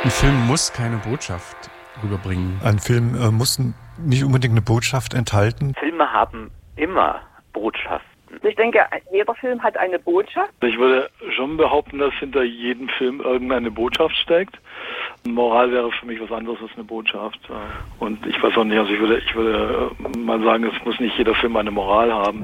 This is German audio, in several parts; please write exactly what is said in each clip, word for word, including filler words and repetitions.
Ein Film muss keine Botschaft rüberbringen. Ein Film äh, muss nicht unbedingt eine Botschaft enthalten. Filme haben immer Botschaften. Ich denke, jeder Film hat eine Botschaft. Ich würde schon behaupten, dass hinter jedem Film irgendeine Botschaft steckt. Moral wäre für mich was anderes als eine Botschaft. Und ich weiß auch nicht, also ich würde, ich würde mal sagen, es muss nicht jeder Film eine Moral haben.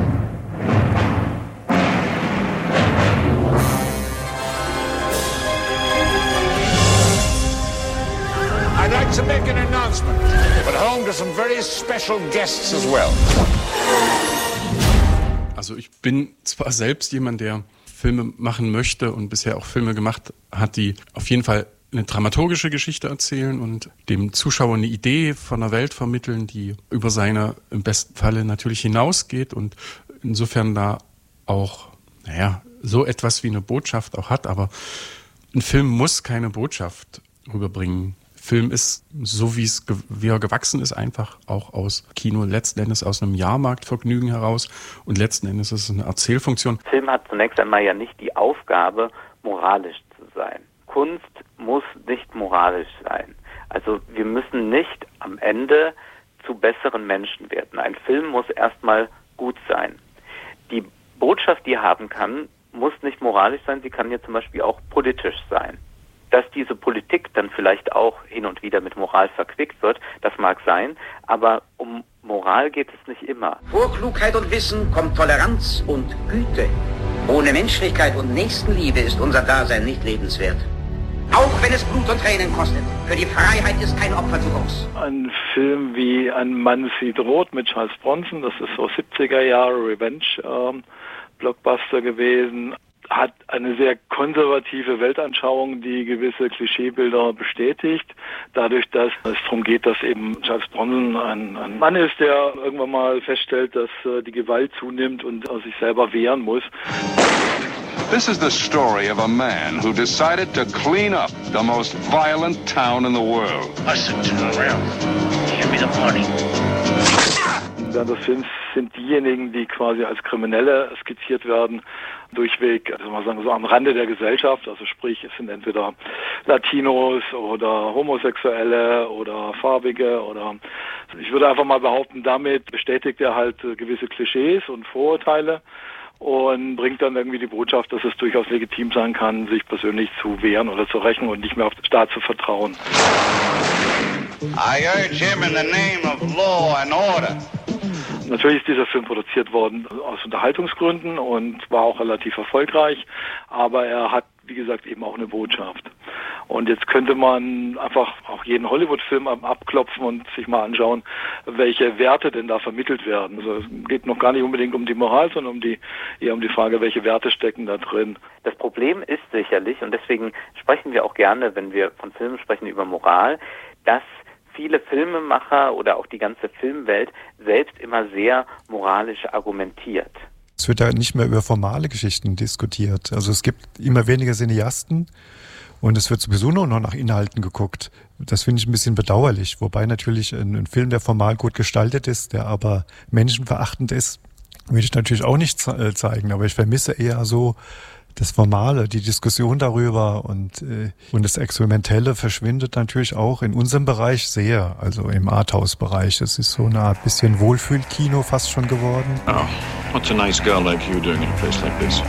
I'd like to make an announcement, but home to some very special guests as well. Also ich bin zwar selbst jemand, der Filme machen möchte und bisher auch Filme gemacht hat, die auf jeden Fall eine dramaturgische Geschichte erzählen und dem Zuschauer eine Idee von der Welt vermitteln, die über seine im besten Falle natürlich hinausgeht und insofern da auch, naja, so etwas wie eine Botschaft auch hat, aber ein Film muss keine Botschaft rüberbringen. Film ist, so wie es wie er gewachsen ist, einfach auch aus Kino, letzten Endes aus einem Jahrmarktvergnügen heraus und letzten Endes ist es eine Erzählfunktion. Film hat zunächst einmal ja nicht die Aufgabe, moralisch zu sein. Kunst muss nicht moralisch sein. Also wir müssen nicht am Ende zu besseren Menschen werden. Ein Film muss erstmal gut sein. Die Botschaft, die er haben kann, muss nicht moralisch sein, sie kann ja zum Beispiel auch politisch sein. Dass diese Politik dann vielleicht auch hin und wieder mit Moral verquickt wird, das mag sein, aber um Moral geht es nicht immer. Vor Klugheit und Wissen kommt Toleranz und Güte. Ohne Menschlichkeit und Nächstenliebe ist unser Dasein nicht lebenswert. Auch wenn es Blut und Tränen kostet. Für die Freiheit ist kein Opfer zu groß. Ein Film wie Ein Mann sieht rot mit Charles Bronson, das ist so siebziger Jahre Revenge-Blockbuster ähm, gewesen, hat eine sehr konservative Weltanschauung, die gewisse Klischeebilder bestätigt. Dadurch, dass es darum geht, dass eben Charles Bronson ein, ein Mann ist, der irgendwann mal feststellt, dass äh, die Gewalt zunimmt und äh, sich selber wehren muss. This is the story of a man who decided to clean up the most violent town in the world. Listen to the rail. Give me the money. Während des Films sind diejenigen, die quasi als Kriminelle skizziert werden, durchweg, also mal sagen, so am Rande der Gesellschaft, also sprich, es sind entweder Latinos oder Homosexuelle oder Farbige oder, ich würde einfach mal behaupten, damit bestätigt er halt gewisse Klischees und Vorurteile und bringt dann irgendwie die Botschaft, dass es durchaus legitim sein kann, sich persönlich zu wehren oder zu rächen und nicht mehr auf den Staat zu vertrauen. I urge him in the name of law and order. Natürlich ist dieser Film produziert worden aus Unterhaltungsgründen und war auch relativ erfolgreich, aber er hat, wie gesagt, eben auch eine Botschaft. Und jetzt könnte man einfach auch jeden Hollywood-Film abklopfen und sich mal anschauen, welche Werte denn da vermittelt werden. Also es geht noch gar nicht unbedingt um die Moral, sondern um die, eher um die Frage, welche Werte stecken da drin. Das Problem ist sicherlich, und deswegen sprechen wir auch gerne, wenn wir von Filmen sprechen, über Moral, dass viele Filmemacher oder auch die ganze Filmwelt selbst immer sehr moralisch argumentiert. Es wird ja nicht mehr über formale Geschichten diskutiert. Also es gibt immer weniger Cineasten und es wird sowieso nur noch nach Inhalten geguckt. Das finde ich ein bisschen bedauerlich. Wobei natürlich ein, ein Film, der formal gut gestaltet ist, der aber menschenverachtend ist, will ich natürlich auch nicht ze- zeigen. Aber ich vermisse eher so das Formale, die Diskussion darüber und, äh, und das Experimentelle verschwindet natürlich auch in unserem Bereich sehr, also im Arthouse-Bereich. Es ist so eine Art bisschen Wohlfühlkino fast schon geworden. Oh, what's a nice girl like you doing in a place like this?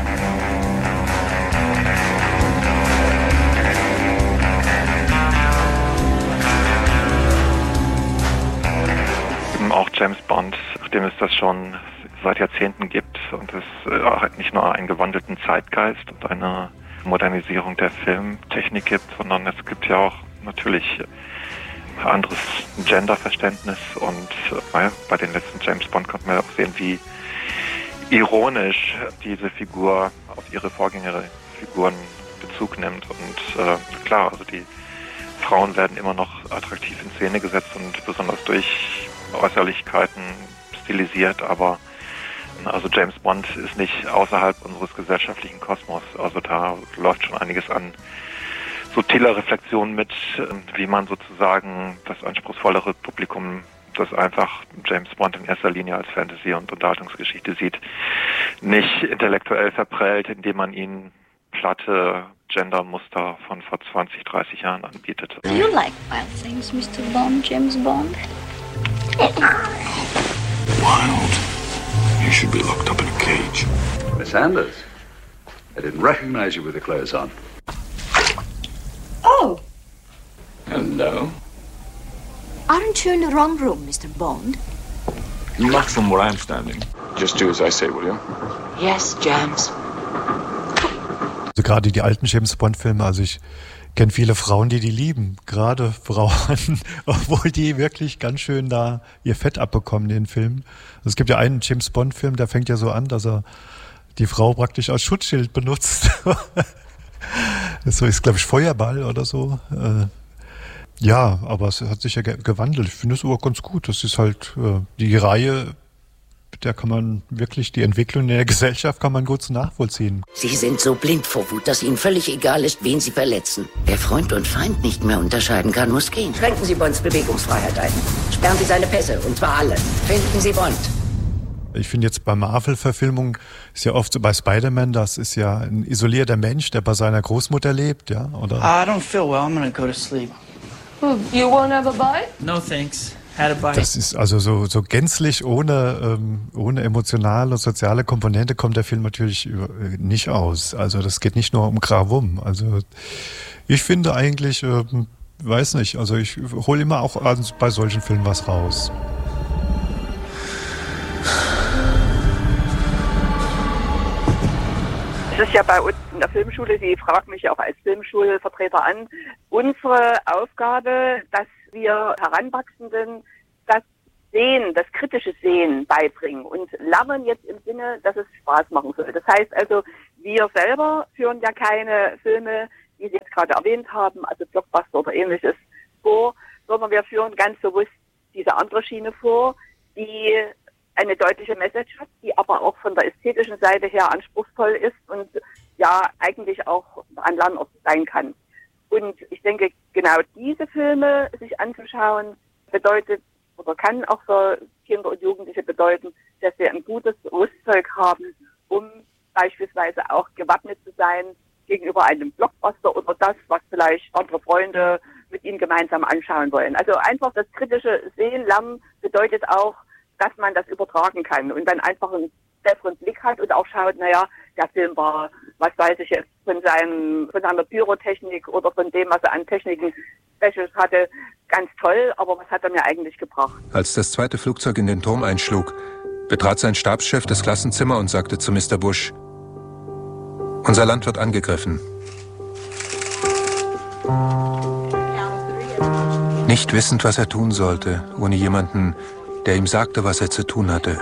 Auch James Bond, nachdem es das schon seit Jahrzehnten gibt und es äh, nicht nur einen gewandelten Zeitgeist und eine Modernisierung der Filmtechnik gibt, sondern es gibt ja auch natürlich ein anderes Genderverständnis und äh, bei den letzten James Bond konnte man auch sehen, wie ironisch diese Figur auf ihre Vorgängerfiguren Bezug nimmt und äh, klar, also die Frauen werden immer noch attraktiv in Szene gesetzt und besonders durch Äußerlichkeiten stilisiert, aber also James Bond ist nicht außerhalb unseres gesellschaftlichen Kosmos. Also da läuft schon einiges an subtiler Reflexion mit, wie man sozusagen das anspruchsvollere Publikum, das einfach James Bond in erster Linie als Fantasy- und Unterhaltungsgeschichte sieht, nicht intellektuell verprellt, indem man ihn platte Gendermuster von vor zwanzig, dreißig Jahren anbietet. Do you like wild things, Mister Bond, James Bond? Wild. You should be locked up in a cage. Miss Anders, I didn't recognize you with the clothes on. Oh! Hello. Aren't you in the wrong room, Mister Bond? Not from where I'm standing. Just do as I say, will you? Yes, James. Also gerade die alten James Bond-Filme, also ich kenne viele Frauen, die die lieben. Gerade Frauen, obwohl die wirklich ganz schön da ihr Fett abbekommen in den Filmen. Also es gibt ja einen James Bond-Film, der fängt ja so an, dass er die Frau praktisch als Schutzschild benutzt. So ist, glaube ich, Feuerball oder so. Ja, aber es hat sich ja gewandelt. Ich finde es aber ganz gut. Das ist halt die Reihe, der kann man wirklich, die Entwicklung in der Gesellschaft kann man gut nachvollziehen. Sie sind so blind vor Wut, dass Ihnen völlig egal ist, wen Sie verletzen. Wer Freund und Feind nicht mehr unterscheiden kann, muss gehen. Schränken Sie Bonds Bewegungsfreiheit ein. Sperren Sie seine Pässe, und zwar alle. Finden Sie Bond. Ich finde jetzt bei Marvel-Verfilmungen ist ja oft so bei Spider-Man, das ist ja ein isolierter Mensch, der bei seiner Großmutter lebt, ja, oder? I don't feel well, I'm gonna go to sleep. You won't have a bite? No thanks. Had a bite. Das ist also so, so gänzlich ohne, ähm, ohne emotionale und soziale Komponente kommt der Film natürlich nicht aus. Also das geht nicht nur um Gravum. Also ich finde eigentlich, ähm, weiß nicht, also ich hole immer auch bei solchen Filmen was raus. Es ist ja bei uns in der Filmschule, Sie fragen mich ja auch als Filmschulvertreter an, unsere Aufgabe, dass wir Heranwachsenden das Sehen, das kritische Sehen beibringen und lernen jetzt im Sinne, dass es Spaß machen soll. Das heißt also, wir selber führen ja keine Filme, wie Sie jetzt gerade erwähnt haben, also Blockbuster oder ähnliches vor, sondern wir führen ganz bewusst diese andere Schiene vor, die eine deutliche Message hat, die aber auch von der ästhetischen Seite her anspruchsvoll ist und ja eigentlich auch ein Lernort sein kann. Und ich denke, genau diese Filme sich anzuschauen, bedeutet oder kann auch für Kinder und Jugendliche bedeuten, dass sie ein gutes Rüstzeug haben, um beispielsweise auch gewappnet zu sein gegenüber einem Blockbuster oder das, was vielleicht andere Freunde mit ihnen gemeinsam anschauen wollen. Also einfach das kritische Sehen, Lernen bedeutet auch, dass man das übertragen kann und dann einfach einen besseren Blick hat und auch schaut, naja, der Film war, was weiß ich jetzt, von seinem, von seiner Pyrotechnik oder von dem, was er an Techniken Specials hatte, ganz toll, aber was hat er mir eigentlich gebracht? Als das zweite Flugzeug in den Turm einschlug, betrat sein Stabschef das Klassenzimmer und sagte zu Mister Bush: Unser Land wird angegriffen. Nicht wissend, was er tun sollte, ohne jemanden, der ihm sagte, was er zu tun hatte.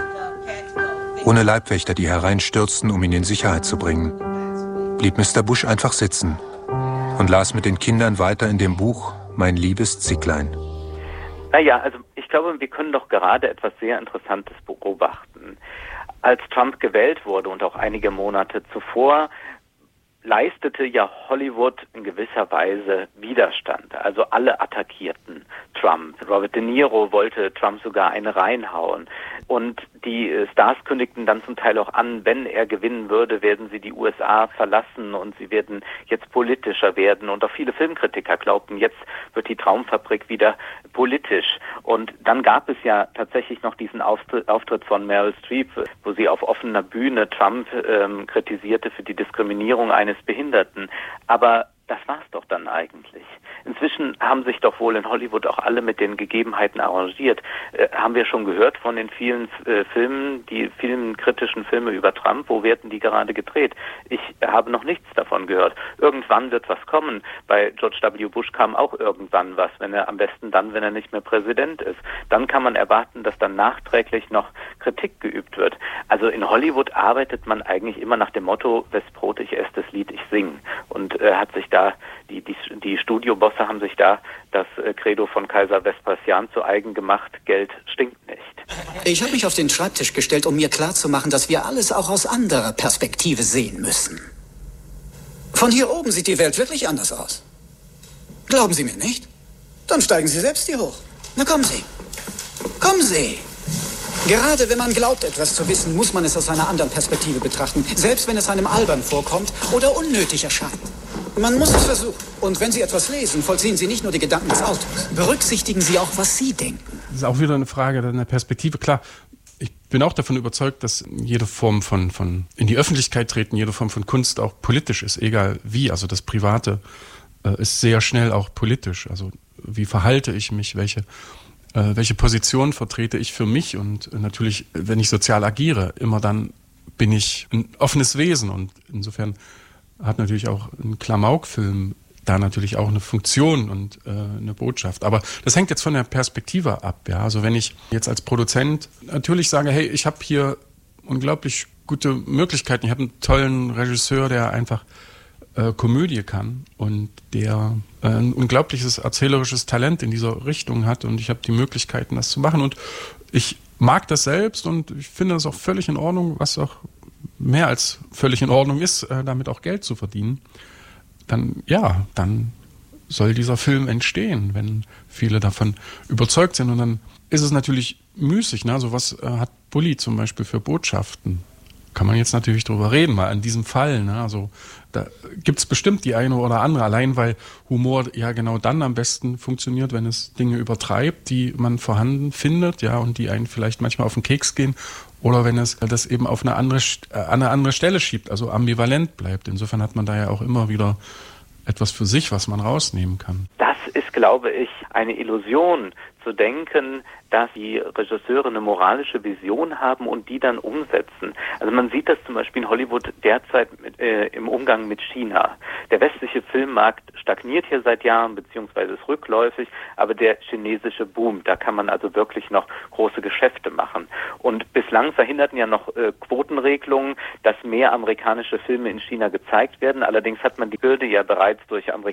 Ohne Leibwächter, die hereinstürzten, um ihn in Sicherheit zu bringen, blieb Mister Bush einfach sitzen und las mit den Kindern weiter in dem Buch Mein liebes Zicklein. Naja, also ich glaube, wir können doch gerade etwas sehr Interessantes beobachten. Als Trump gewählt wurde und auch einige Monate zuvor, leistete ja Hollywood in gewisser Weise Widerstand. Also alle attackierten Trump. Robert De Niro wollte Trump sogar eine reinhauen. Und die Stars kündigten dann zum Teil auch an, wenn er gewinnen würde, werden sie die U S A verlassen und sie werden jetzt politischer werden. Und auch viele Filmkritiker glaubten, jetzt wird die Traumfabrik wieder politisch. Und dann gab es ja tatsächlich noch diesen Auftritt, Auftritt von Meryl Streep, wo sie auf offener Bühne Trump ähm, kritisierte für die Diskriminierung eines Behinderten. Aber das war's doch dann eigentlich. Inzwischen haben sich doch wohl in Hollywood auch alle mit den Gegebenheiten arrangiert. Äh, haben wir schon gehört von den vielen äh, Filmen, die vielen kritischen Filme über Trump? Wo werden die gerade gedreht? Ich habe noch nichts davon gehört. Irgendwann wird was kommen. Bei George W. Bush kam auch irgendwann was, wenn er am besten dann, wenn er nicht mehr Präsident ist. Dann kann man erwarten, dass dann nachträglich noch Kritik geübt wird. Also in Hollywood arbeitet man eigentlich immer nach dem Motto, wes Brot ich esse, das Lied ich sing. Und äh, hat sich da, die, die, die Studiobosse haben sich da das äh, Credo von Kaiser Vespasian zu eigen gemacht, Geld stinkt nicht. Ich habe mich auf den Schreibtisch gestellt, um mir klarzumachen, dass wir alles auch aus anderer Perspektive sehen müssen. Von hier oben sieht die Welt wirklich anders aus. Glauben Sie mir nicht? Dann steigen Sie selbst hier hoch. Na kommen Sie. Kommen Sie. Gerade wenn man glaubt, etwas zu wissen, muss man es aus einer anderen Perspektive betrachten, selbst wenn es einem albern vorkommt oder unnötig erscheint. Man muss es versuchen. Und wenn Sie etwas lesen, vollziehen Sie nicht nur die Gedanken des Autors. Berücksichtigen Sie auch, was Sie denken. Das ist auch wieder eine Frage der Perspektive. Klar, ich bin auch davon überzeugt, dass jede Form von, von in die Öffentlichkeit treten, jede Form von Kunst auch politisch ist, egal wie. Also das Private äh, ist sehr schnell auch politisch. Also wie verhalte ich mich, welche, äh, welche Position vertrete ich für mich? Und äh, natürlich, wenn ich sozial agiere, immer dann bin ich ein offenes Wesen. Und insofern hat natürlich auch ein Klamauk-Film da natürlich auch eine Funktion und äh, eine Botschaft. Aber das hängt jetzt von der Perspektive ab. Ja? Also wenn ich jetzt als Produzent natürlich sage, hey, ich habe hier unglaublich gute Möglichkeiten. Ich habe einen tollen Regisseur, der einfach äh, Komödie kann und der äh, ein unglaubliches erzählerisches Talent in dieser Richtung hat und ich habe die Möglichkeiten, das zu machen. Und ich mag das selbst und ich finde das auch völlig in Ordnung, was auch mehr als völlig in Ordnung ist, äh, damit auch Geld zu verdienen. Dann, ja, dann soll dieser Film entstehen, wenn viele davon überzeugt sind. Und dann ist es natürlich müßig, ne? Also was äh, hat Bully zum Beispiel für Botschaften? Kann man jetzt natürlich drüber reden, mal an diesem Fall. Ne? Also da gibt's bestimmt die eine oder andere, allein weil Humor ja genau dann am besten funktioniert, wenn es Dinge übertreibt, die man vorhanden findet, ja, und die einen vielleicht manchmal auf den Keks gehen. Oder wenn es das eben auf eine andere, äh, an eine andere Stelle schiebt, also ambivalent bleibt. Insofern hat man da ja auch immer wieder etwas für sich, was man rausnehmen kann. Das ist, glaube ich, eine Illusion, zu denken, dass die Regisseure eine moralische Vision haben und die dann umsetzen. Also man sieht das zum Beispiel in Hollywood derzeit mit, äh, im Umgang mit China. Der westliche Filmmarkt stagniert hier seit Jahren, beziehungsweise ist rückläufig, aber der chinesische boomt. Da kann man also wirklich noch große Geschäfte machen. Und bislang verhinderten ja noch äh, Quotenregelungen, dass mehr amerikanische Filme in China gezeigt werden. Allerdings hat man die Hürde ja bereits durch amerikanische